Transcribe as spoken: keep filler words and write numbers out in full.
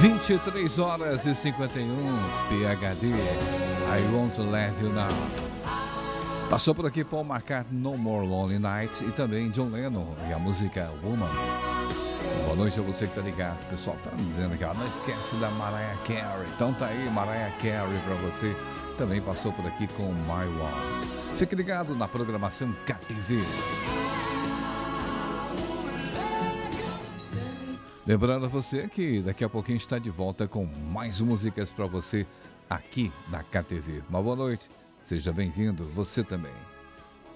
vinte e três horas e cinquenta e um, P H D, I Want to Let You Know. Passou por aqui Paul McCartney, No More Lonely Nights, e também John Lennon e a música Woman. Boa noite a você que tá ligado. O pessoal tá dizendo aqui, ó, não esquece da Mariah Carey. Então tá aí, Mariah Carey pra você. Também passou por aqui com My One. Fique ligado na programação K T V. Lembrando a você que daqui a pouquinho está de volta com mais músicas para você aqui na K T V. Uma boa noite, seja bem-vindo, você também.